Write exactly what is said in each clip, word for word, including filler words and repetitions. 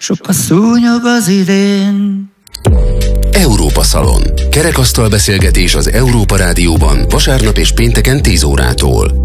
sok a szúnyog az idén. Európa Szalon. Kerekasztal beszélgetés az Európa Rádióban vasárnap és pénteken tíz órától.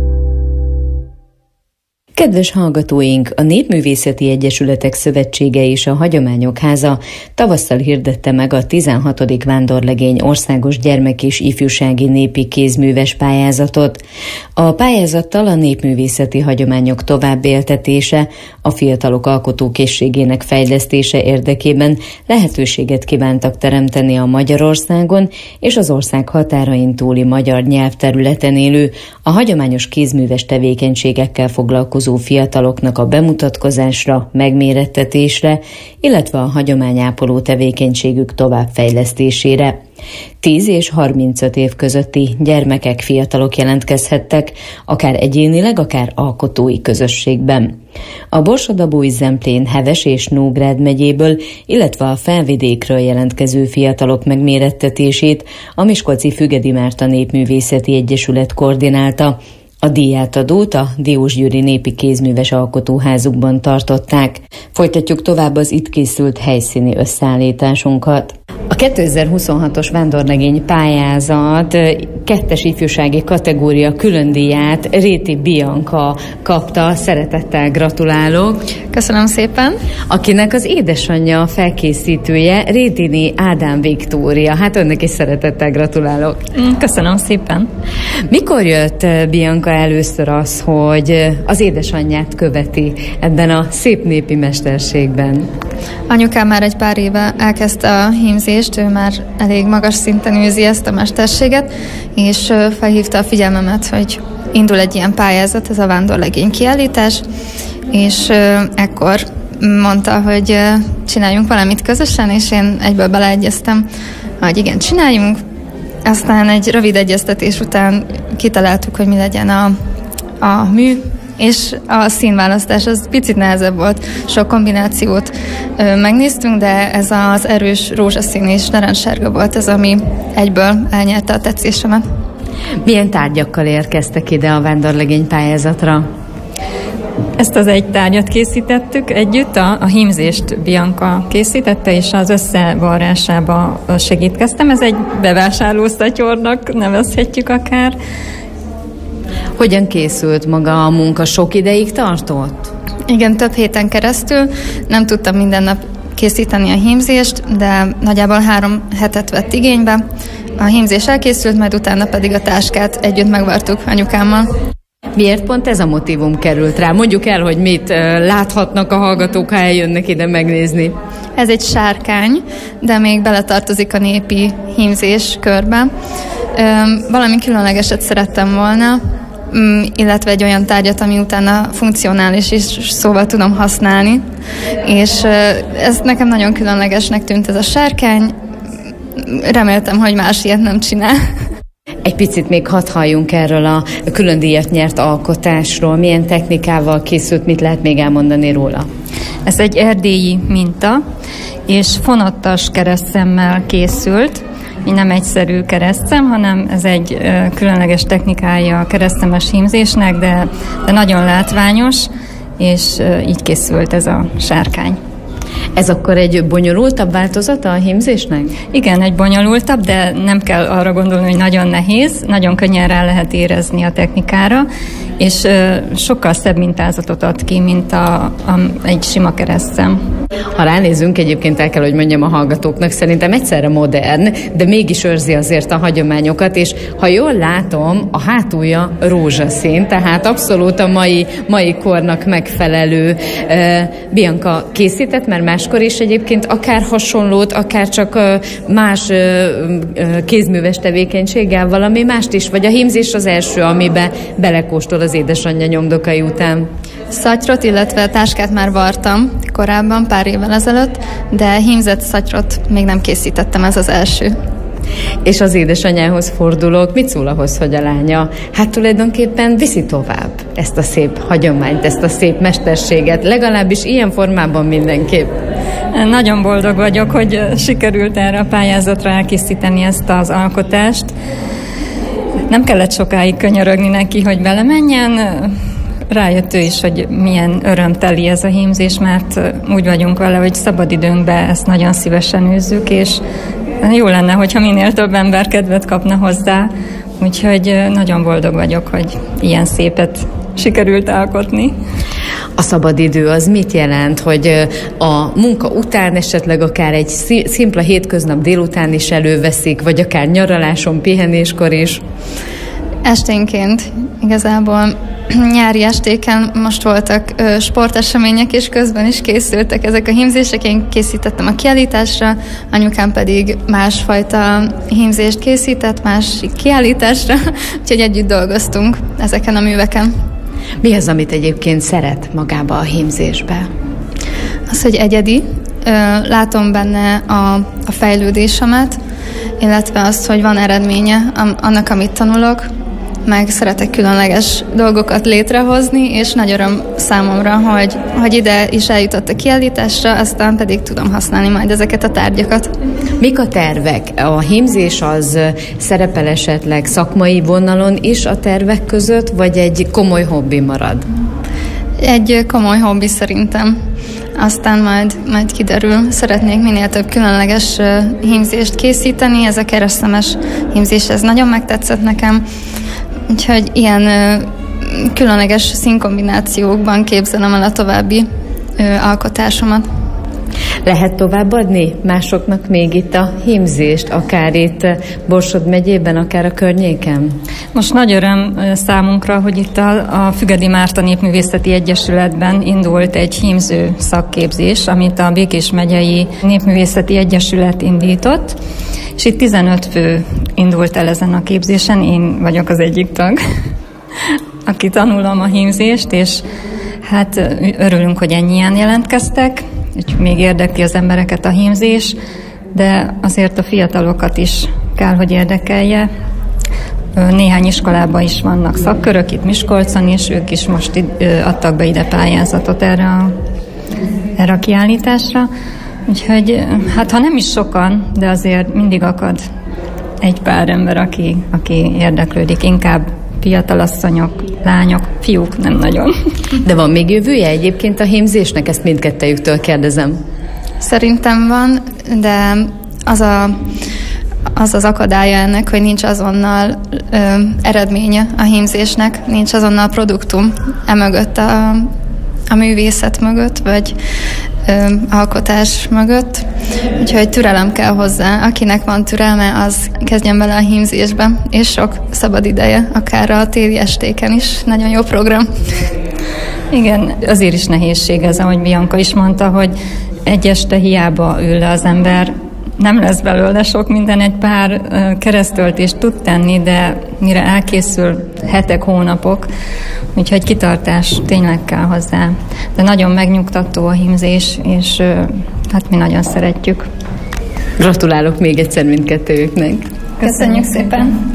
Kedves hallgatóink, a Népművészeti Egyesületek Szövetsége és a Hagyományok Háza tavasszal hirdette meg a tizenhatodik Vándorlegény országos gyermek- és ifjúsági népi kézműves pályázatot. A pályázattal a népművészeti hagyományok továbbéltetése, a fiatalok alkotókészségének fejlesztése érdekében lehetőséget kívántak teremteni a Magyarországon és az ország határain túli magyar nyelvterületen élő, a hagyományos kézműves tevékenységekkel foglalkozó fiataloknak a bemutatkozásra, megmérettetésre, illetve a hagyományápoló tevékenységük továbbfejlesztésére. tíz és harmincöt év közötti gyermekek, fiatalok jelentkezhettek, akár egyénileg, akár alkotói közösségben. A Borsod-Abaúj-Zemplén, Heves és Nógrád megyéből, illetve a Felvidékről jelentkező fiatalok megmérettetését a Miskolci Fügedi Márta Népművészeti Egyesület koordinálta. A díjátadót a Diós Győri Népi Kézműves Alkotóházukban tartották. Folytatjuk tovább az itt készült helyszíni összeállításunkat. A kétezer-huszonhatos vándorlegény pályázat kettes ifjúsági kategória külön díját Réti Bianca kapta. Szeretettel gratulálok. Köszönöm szépen. Akinek az édesanyja a felkészítője, Rétini Ádám Viktória. Hát önnek is szeretettel gratulálok. Köszönöm szépen. Mikor jött Bianca először az, hogy az édesanyját követi ebben a szép népi mesterségben? Anyukám már egy pár éve elkezdte a hímzést, ő már elég magas szinten űzi ezt a mesterséget, és felhívta a figyelmemet, hogy indul egy ilyen pályázat, ez a vándorlegény kiállítás, és ekkor mondta, hogy csináljunk valamit közösen, és én egyből beleegyeztem, hogy igen, csináljunk. Aztán egy rövid egyeztetés után kitaláltuk, hogy mi legyen a, a mű, és a színválasztás az picit nehezebb volt, sok kombinációt ö, megnéztünk, de ez az erős rózsaszín és narancssárga volt ez, ami egyből elnyerte a tetszésemet. Milyen tárgyakkal érkeztek ide a vándorlegény pályázatra? Ezt az egy tárgyat készítettük együtt, a, a hímzést Bianca készítette, és az összevarrásába segítkeztem. Ez egy bevásárlószatyornak nevezhetjük akár. Hogyan készült maga a munka? Sok ideig tartott? Igen, több héten keresztül. Nem tudtam minden nap készíteni a hímzést, de nagyjából három hetet vett igénybe. A hímzés elkészült, majd utána pedig a táskát együtt megvartuk anyukámmal. Miért pont ez a motívum került rá? Mondjuk el, hogy mit láthatnak a hallgatók, ha eljönnek ide megnézni. Ez egy sárkány, de még beletartozik a népi hímzés körbe. Valami különlegeset szerettem volna, illetve egy olyan tárgyat, ami utána funkcionális is, szóval tudom használni. És ez nekem nagyon különlegesnek tűnt ez a sárkány. Reméltem, hogy más ilyet nem csinál. Egy picit még hadd halljunk erről a külön díjat nyert alkotásról. Milyen technikával készült, mit lehet még elmondani róla? Ez egy erdélyi minta, és fonottas keresztszemmel készült. Nem egyszerű keresztszem, hanem ez egy különleges technikája a keresztszemes hímzésnek, de, de nagyon látványos, és így készült ez a sárkány. Ez akkor egy bonyolultabb változata a hímzésnek? Igen, egy bonyolultabb, de nem kell arra gondolni, hogy nagyon nehéz, nagyon könnyen rá lehet érezni a technikára, és uh, sokkal szebb mintázatot ad ki, mint a, a, egy sima keresztszem. Ha ránézünk, egyébként el kell, hogy mondjam a hallgatóknak, szerintem egyszerre modern, de mégis őrzi azért a hagyományokat, és ha jól látom, a hátulja rózsaszín, tehát abszolút a mai, mai kornak megfelelő. Uh, Bianca készített már máskor is egyébként akár hasonlót, akár csak uh, más uh, uh, kézműves tevékenységgel valami mást is, vagy a hímzés az első, amiben belekóstol az édesanyja nyomdokai után? Szatyrot, illetve táskát már vartam korábban, pár évvel ezelőtt, de hímzett szatyrot még nem készítettem, ez az első. És az édesanyjához fordulok, mit szól ahhoz, hogy a lánya hát tulajdonképpen viszi tovább ezt a szép hagyományt, ezt a szép mesterséget, legalábbis ilyen formában mindenképp? Nagyon boldog vagyok, hogy sikerült erre a pályázatra elkészíteni ezt az alkotást. Nem kellett sokáig könyörögni neki, hogy belemenjen. rájött ő is, hogy milyen örömteli ez a hímzés, mert úgy vagyunk vele, hogy szabadidőnkben ezt nagyon szívesen űzzük, és jó lenne, hogyha minél több ember kedvet kapna hozzá, úgyhogy nagyon boldog vagyok, hogy ilyen szépet sikerült alkotni. A szabadidő az mit jelent, hogy a munka után esetleg akár egy szimpla hétköznap délután is előveszik, vagy akár nyaraláson, pihenéskor is? Esténként igazából nyári estéken most voltak ö, sportesemények, és közben is készültek ezek a hímzések. Én készítettem a kiállításra, anyukám pedig másfajta hímzést készített, másik kiállításra, úgyhogy együtt dolgoztunk ezeken a műveken. Mi az, amit egyébként szeret magába a hímzésbe? Az, hogy egyedi, ö, látom benne a, a fejlődésemet, illetve azt, hogy van eredménye annak, amit tanulok, meg szeretek különleges dolgokat létrehozni, és nagy öröm számomra, hogy, hogy ide is eljutott a kiállításra, aztán pedig tudom használni majd ezeket a tárgyakat. Mik a tervek? A hímzés az szerepel esetleg szakmai vonalon is a tervek között, vagy egy komoly hobbi marad? Egy komoly hobbi szerintem. Aztán majd, majd kiderül. Szeretnék minél több különleges hímzést készíteni. Ez a keresztemes hímzés, ez nagyon megtetszett nekem. Úgyhogy ilyen ö, különleges színkombinációkban képzelem el a további ö, alkotásomat. Lehet továbbadni másoknak még itt a hímzést, akár itt Borsod megyében, akár a környéken? Most nagy öröm számunkra, hogy itt a, a Fügedi Márta Népművészeti Egyesületben indult egy hímző szakképzés, amit a Békés megyei Népművészeti Egyesület indított, és itt tizenöt fő indult el ezen a képzésen, én vagyok az egyik tag, aki tanulom a hímzést, és hát örülünk, hogy ennyien jelentkeztek, és még érdekli az embereket a hímzés, de azért a fiatalokat is kell, hogy érdekelje. Néhány iskolában is vannak szakkörök, itt Miskolcon is, ők is most adtak be ide pályázatot erre a, erre a kiállításra. Úgyhogy hát ha nem is sokan, de azért mindig akad egy pár ember, aki, aki érdeklődik, inkább fiatalasszonyok, lányok, fiúk nem nagyon. De van még jövője egyébként a hímzésnek? Ezt mindkettejüktől kérdezem. Szerintem van, de az a, az, az akadálya ennek, hogy nincs azonnal ö, eredménye a hímzésnek, nincs azonnal produktum emögött a, a művészet mögött, vagy ö, alkotás mögött. Úgyhogy türelem kell hozzá. Akinek van türelme, az kezdjen bele a hímzésbe, és sok szabad ideje, akár a téli estéken is. Nagyon jó program. Igen, azért is nehézség ez, ahogy Bianca is mondta, hogy egy este hiába ül le az ember, nem lesz belőle sok minden, egy pár keresztöltést tud tenni, de mire elkészül hetek, hónapok, úgyhogy kitartás tényleg kell hozzá. De nagyon megnyugtató a hímzés, és hát mi nagyon szeretjük. Gratulálok még egyszer mindkettőjüknek. Köszönjük szépen!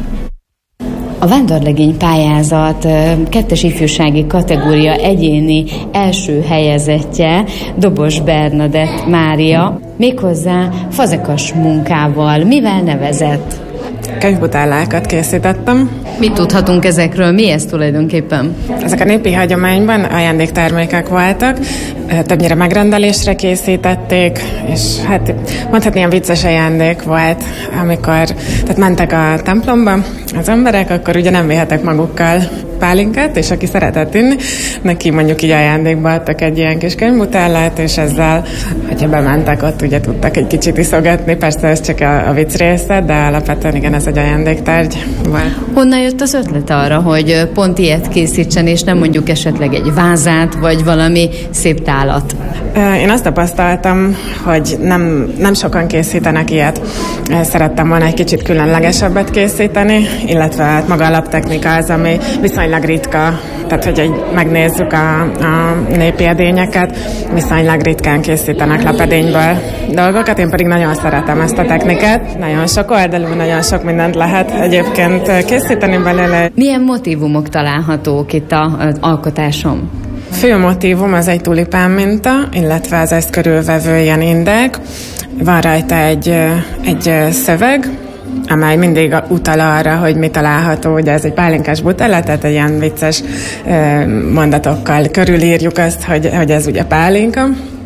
A vándorlegény pályázat kettes ifjúsági kategória egyéni első helyezettje Dobos Bernadett Mária, méghozzá fazekas munkával. Mivel nevezett? Könyvbutállákat készítettem. Mit tudhatunk ezekről? Mi ez tulajdonképpen? Ezek a népi hagyományban ajándéktermékek voltak, többnyire megrendelésre készítették, és hát mondhatni ilyen vicces ajándék volt, amikor tehát mentek a templomba az emberek, akkor ugye nem vihetek magukkal pálinkát, és aki szeretett inni, neki mondjuk így ajándékba adtak egy ilyen kis könyvbutállát, és ezzel, hogyha bementek, ott ugye tudtak egy kicsit iszogatni, persze ez csak a, a vicc része, de alapvetően igen, ez egy ajándéktárgy volt. Honnan jött az ötlet arra, hogy pont ilyet készítsen, és nem mondjuk esetleg egy vázát, vagy valami szép tálat? Én azt tapasztaltam, hogy nem, nem sokan készítenek ilyet. Szerettem volna egy kicsit különlegesebbet készíteni, illetve hát maga a laptechnika az, ami viszonylag ritka, tehát hogy egy, megnézzük a, a népi edényeket, viszonylag ritkán készítenek lapedényből dolgokat, én pedig nagyon szeretem ezt a technikát. Nagyon sok oldalú, nagyon sok mindent lehet egyébként készíteni belőle. Milyen motívumok találhatók itt az alkotásom? Fő motívum az egy tulipán minta, illetve az ezt körülvevő ilyen indek. Van rajta egy, egy szöveg, amely mindig utal arra, hogy mi található. Ugye ez egy pálinkás butella, tehát egy ilyen vicces mondatokkal körülírjuk azt, hogy, hogy ez ugye pálinka.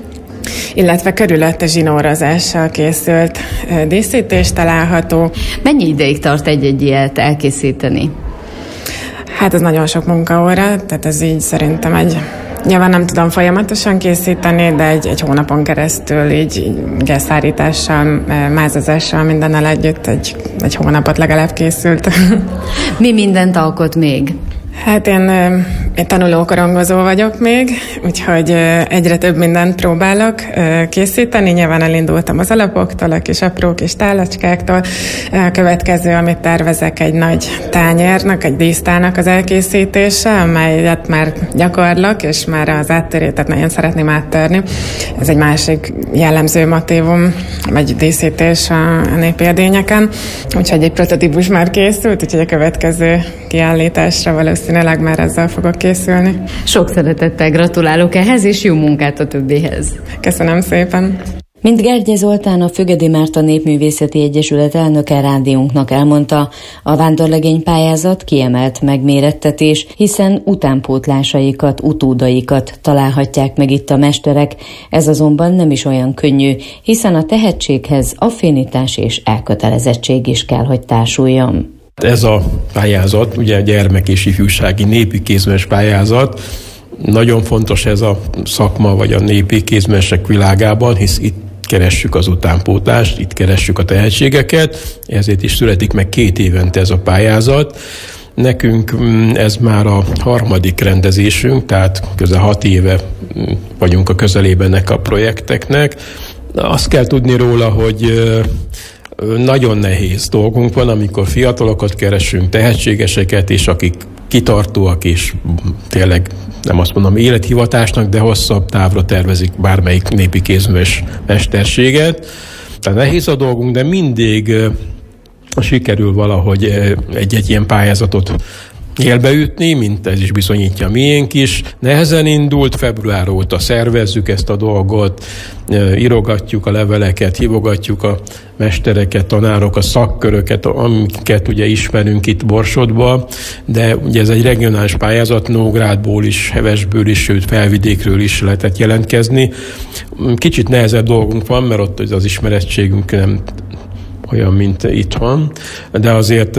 Illetve körülötte zsinórozással készült díszítés található. Mennyi ideig tart egy-egy ilyet elkészíteni? Hát ez nagyon sok munkaóra, tehát ez így szerintem egy... Nyilván nem tudom folyamatosan készíteni, de egy, egy hónapon keresztül így gesztárítással, mázazással, mindennel együtt egy, egy hónapot legalább készült. Mi mindent alkot még? Hát én, én tanulókorongozó vagyok még, úgyhogy egyre több mindent próbálok készíteni. Nyilván elindultam az alapoktól, a kis apró kis tálacskáktól. A következő, amit tervezek, egy nagy tányérnak, egy dísztálnak az elkészítése, amelyet már gyakorlok, és már az áttörét, nagyon szeretném áttörni. Ez egy másik jellemző motívum, vagy díszítés a népi edényeken. Úgyhogy egy prototípus már készült, úgyhogy a következő kiállításra valószínűleg már ezzel fogok készülni. Sok szeretettel gratulálok ehhez, és jó munkát a többihez. Köszönöm szépen! Mint Gergye Zoltán, a Fügedi Márta Népművészeti Egyesület elnöke rádiónknak elmondta, a vándorlegény pályázat kiemelt megmérettetés, hiszen utánpótlásaikat, utódaikat találhatják meg itt a mesterek. Ez azonban nem is olyan könnyű, hiszen a tehetséghez affinitás és elkötelezettség is kell, hogy társuljon. Ez a pályázat, ugye a gyermek és ifjúsági népi kézműves pályázat, nagyon fontos ez a szakma, vagy a népi kézművesek világában, hisz itt keressük az utánpótlást, itt keressük a tehetségeket, ezért is születik meg két évente ez a pályázat. Nekünk ez már a harmadik rendezésünk, tehát közel hat éve vagyunk a közelében ennek a projekteknek. Azt kell tudni róla, hogy nagyon nehéz dolgunk van, amikor fiatalokat keresünk, tehetségeseket, és akik kitartóak, és tényleg nem azt mondom élethivatásnak, de hosszabb távra tervezik bármelyik népi kézműves mesterséget. Tehát nehéz a dolgunk, de mindig sikerül valahogy egy-egy ilyen pályázatot élbeütni, mint ez is bizonyítja miénk is. Nehezen indult, február óta szervezzük ezt a dolgot, írogatjuk a leveleket, hívogatjuk a mestereket, tanárokat, szakköröket, amiket ugye ismerünk itt Borsodba, de ugye ez egy regionális pályázat, Nógrádból is, Hevesből is, sőt Felvidékről is lehetett jelentkezni. Kicsit nehezebb dolgunk van, mert ott az ismerettségünk nem olyan, mint itt van, de azért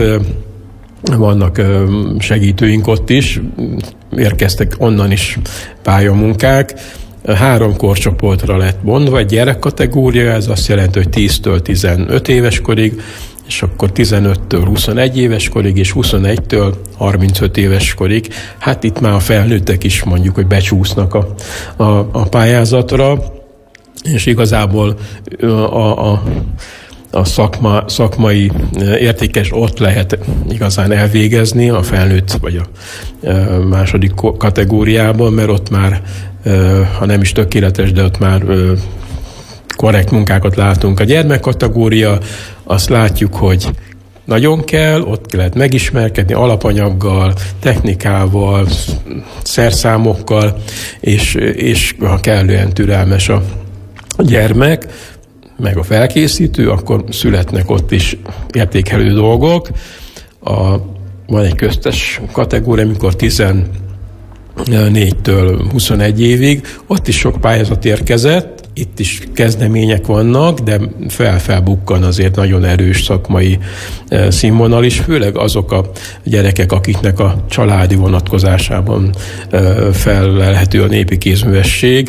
vannak segítőink ott is, érkeztek onnan is pályamunkák. Három korcsoportra lett bontva, egy gyerekkategória, ez azt jelenti, hogy tíztől tizenöt éves korig, és akkor tizenöttől huszonegy éves korig, és huszonegytől harmincöt éves korig. Hát itt már a felnőttek is mondjuk, hogy becsúsznak a, a, a pályázatra, és igazából a, a a szakma, szakmai értékes ott lehet igazán elvégezni a felnőtt vagy a második kategóriában, mert ott már, ha nem is tökéletes, de ott már korrekt munkákat látunk. A gyermek kategória, azt látjuk, hogy nagyon kell, ott lehet megismerkedni alapanyaggal, technikával, szerszámokkal, és, és ha kellően türelmes a gyermek, meg a felkészítő, akkor születnek ott is értékelő dolgok. A, van egy köztes kategória, amikor tizennégytől huszonegy évig, ott is sok pályázat érkezett, itt is kezdemények vannak, de fel-felbukkan azért nagyon erős szakmai színvonal is, főleg azok a gyerekek, akiknek a családi vonatkozásában fellelhető a népi kézművesség,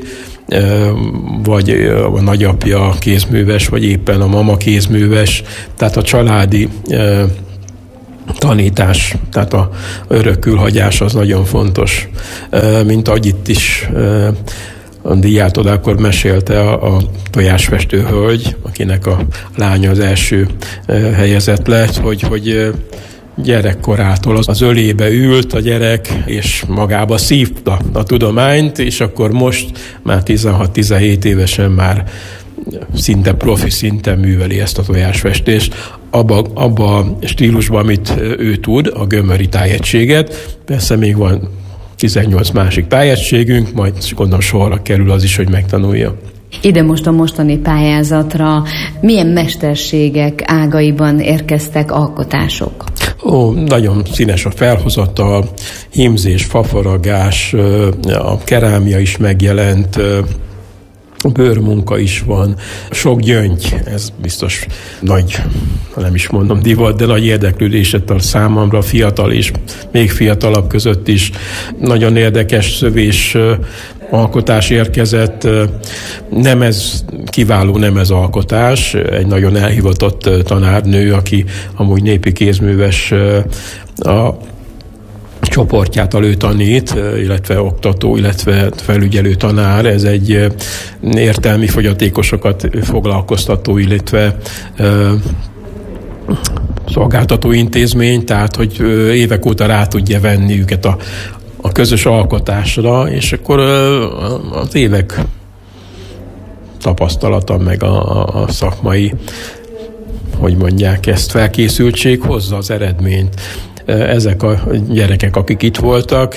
vagy a nagyapja kézműves, vagy éppen a mama kézműves, tehát a családi tanítás, tehát a örökkülhagyás az nagyon fontos. Mint ahogy itt is a diátod akkor mesélte a, a tojásfestő hölgy, akinek a lánya az első helyezett lett, hogy, hogy gyerekkorától az ölébe ült a gyerek, és magába szívta a tudományt, és akkor most már tizenhat-tizenhét évesen már szinte profi szinten műveli ezt a tojásfestést. Abba, abba a stílusban, amit ő tud, a gömöri tájegységet. Persze még van tizennyolc másik tájegységünk, majd gondolom sorra kerül az is, hogy megtanulja. Ide most a mostani pályázatra milyen mesterségek ágaiban érkeztek alkotások? Ó, nagyon színes a felhozata, hímzés, fafaragás, a kerámia is megjelent, bőrmunka is van, sok gyöngy, ez biztos nagy, nem is mondom divat, de nagy érdeklődéset tart számomra, fiatal és még fiatalabb között is. Nagyon érdekes szövés alkotás érkezett, nem ez kiváló, nem ez alkotás, egy nagyon elhivatott tanárnő, aki amúgy népi kézműves, a csoportját tanít, illetve oktató, illetve felügyelő tanár. Ez egy értelmi fogyatékosokat foglalkoztató, illetve szolgáltató intézmény, tehát hogy évek óta rá tudja venni őket a, a közös alkotásra, és akkor az évek tapasztalata, meg a, a szakmai, hogy mondják ezt, felkészültség hozza az eredményt. Ezek a gyerekek, akik itt voltak,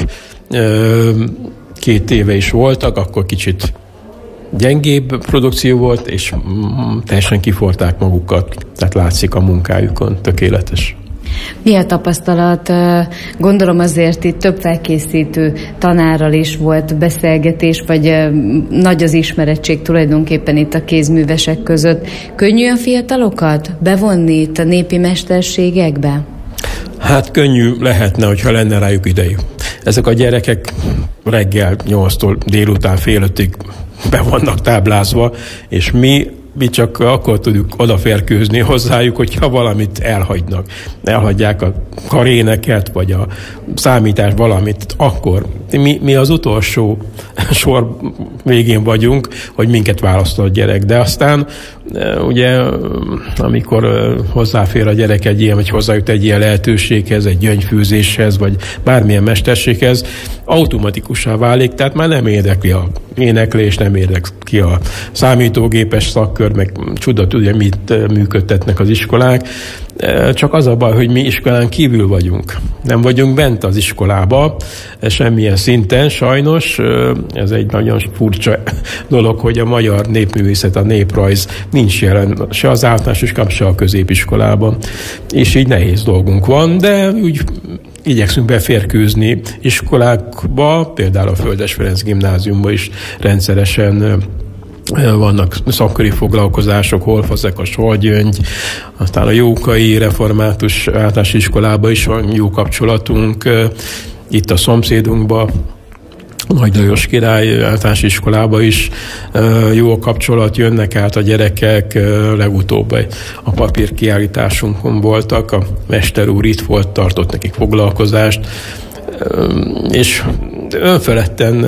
két éve is voltak, akkor kicsit gyengébb produkció volt, és teljesen kiforták magukat, tehát látszik a munkájukon, tökéletes. Mi a tapasztalat? Gondolom azért itt több felkészítő tanárral is volt beszélgetés, vagy nagy az ismerettség tulajdonképpen itt a kézművesek között. Könnyű a fiatalokat bevonni itt a népi mesterségekbe? Hát könnyű lehetne, hogyha lenne rájuk idejük. Ezek a gyerekek reggel nyolctól délután fél ötig be vannak táblázva, és mi, mi csak akkor tudjuk odaférkőzni hozzájuk, hogyha valamit elhagynak. Elhagyják a karéneket, vagy a számítás valamit, akkor mi, mi az utolsó sor végén vagyunk, hogy minket választod a gyerek. De aztán ugye, amikor hozzáfér a gyerek egy ilyen, vagy hozzájut egy ilyen lehetőséghez, egy gyöngyfűzéshez, vagy bármilyen mesterséghez, automatikussá válik, tehát már nem érdekli a éneklés, nem érdekli a számítógépes szakkör, meg csuda tudja, mit működtetnek az iskolák. Csak az a baj, hogy mi iskolán kívül vagyunk. Nem vagyunk bent az iskolába, semmilyen szinten, sajnos. Ez egy nagyon furcsa dolog, hogy a magyar népművészet, a néprajz nincs jelen se az általános iskolában, se a középiskolában. És így nehéz dolgunk van, de úgy igyekszünk beférkőzni iskolákba, például a Földes Ferenc gimnáziumban is rendszeresen vannak szakköri foglalkozások, holfazekas, holgyöngy, aztán a Jókai Református Általános Iskolában is van jó kapcsolatunk, itt a szomszédunkban, Nagy Lajos Király Általános Iskolába is jó a kapcsolat, jönnek át a gyerekek, legutóbb a papírkiállításunkon voltak, a mester úr itt volt, tartott nekik foglalkozást, és önfeledten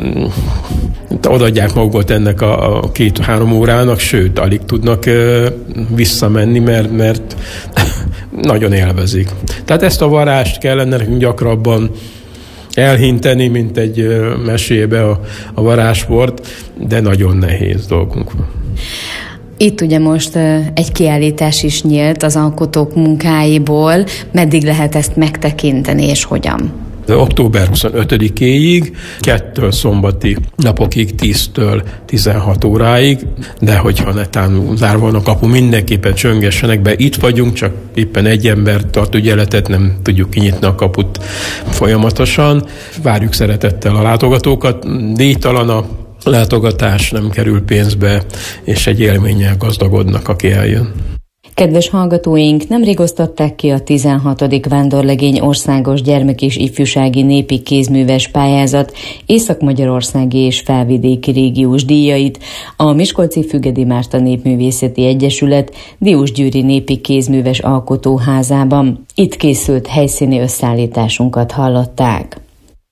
odaadják magukat ennek a két-három órának, sőt, alig tudnak visszamenni, mert, mert nagyon élvezik. Tehát ezt a varást kellene nekünk gyakrabban elhinteni, mint egy mesébe a, a varázsport, de nagyon nehéz dolgunk van. Itt ugye most egy kiállítás is nyílt az alkotók munkáiból. Meddig lehet ezt megtekinteni, és hogyan? október huszonötödikéig, kettől szombati napokig, tíztől tizenhat óráig, de hogyha netán zárva van a kapu, mindenképpen csöngessenek be. Itt vagyunk, csak éppen egy ember tart ügyeletet, nem tudjuk kinyitni a kaput folyamatosan. Várjuk szeretettel a látogatókat, díjtalan a látogatás, nem kerül pénzbe, és egy élménnyel gazdagodnak, aki eljön. Kedves hallgatóink, nemrég osztották ki a tizenhatodik Vándorlegény Országos Gyermek- és Ifjúsági Népi Kézműves Pályázat észak-magyarországi és felvidéki régiós díjait a Miskolci Fügedi Márta Népművészeti Egyesület Diósgyőri Népi Kézműves Alkotóházában. Itt készült helyszíni összeállításunkat hallották.